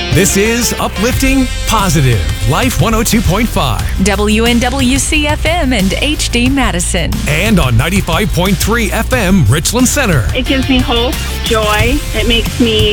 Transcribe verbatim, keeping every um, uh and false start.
This is Uplifting Positive, Life one oh two point five. W N W C F M and H D Madison. And on ninety-five point three F M, Richland Center. It gives me hope, joy. It makes me